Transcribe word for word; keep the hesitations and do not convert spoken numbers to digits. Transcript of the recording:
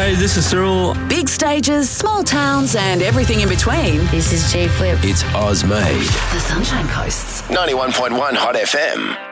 Hey, this is Cyril. Big stages, small towns, and everything in between. This is G Flip. It's Oz Made. The Sunshine Coast's ninety-one point one Hot F M.